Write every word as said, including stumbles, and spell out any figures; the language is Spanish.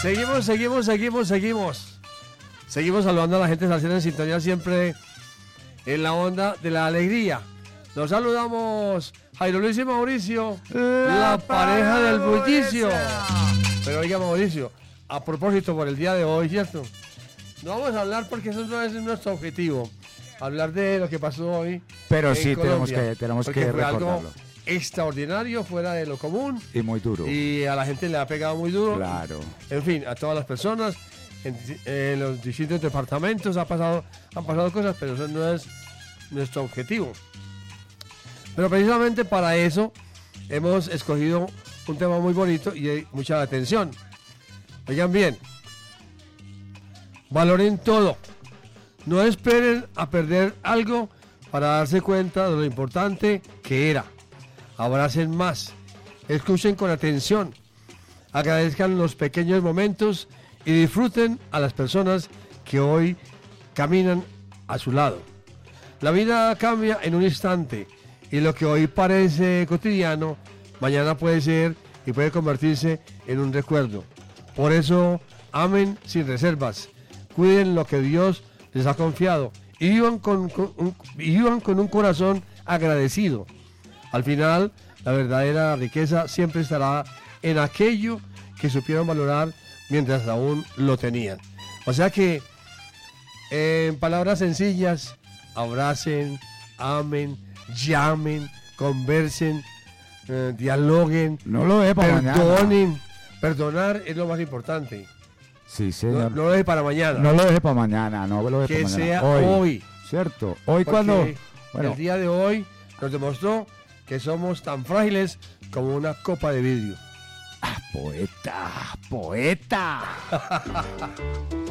Seguimos, seguimos, seguimos, seguimos. Seguimos saludando a la gente salsera en sintonía siempre en la onda de la alegría. Nos saludamos Jairo Luis y Mauricio, la, la pareja del bullicio. Pero oiga, Mauricio, a propósito por el día de hoy, ¿cierto? No vamos a hablar porque eso no es nuestro objetivo, hablar de lo que pasó hoy. Pero en sí Colombia, tenemos que, tenemos porque que fue algo recordarlo. Extraordinario, fuera de lo común. Y muy duro. Y a la gente le ha pegado muy duro. Claro. En fin, a todas las personas, en, en los distintos departamentos ha pasado, han pasado cosas, pero eso no es nuestro objetivo. Pero precisamente para eso hemos escogido un tema muy bonito y hay mucha atención. Oigan bien, valoren todo. No esperen a perder algo para darse cuenta de lo importante que era. Abracen más, escuchen con atención, agradezcan los pequeños momentos y disfruten a las personas que hoy caminan a su lado. La vida cambia en un instante y lo que hoy parece cotidiano, mañana puede ser y puede convertirse en un recuerdo. Por eso, amen sin reservas, cuiden lo que Dios les ha confiado y vivan con, con, un, y vivan con un corazón agradecido. Al final, la verdadera riqueza siempre estará en aquello que supieron valorar mientras aún lo tenían. O sea que, en palabras sencillas, abracen, amen, llamen, conversen, eh, dialoguen, no lo deje para perdonen. mañana. Perdonar es lo más importante. Sí, señor. No, no lo deje para mañana. No lo deje para mañana, no lo deje que para mañana. sea hoy. hoy. ¿Cierto? Hoy Porque cuando... Bueno, el día de hoy nos demostró que somos tan frágiles como una copa de vidrio. Ah, poeta, poeta.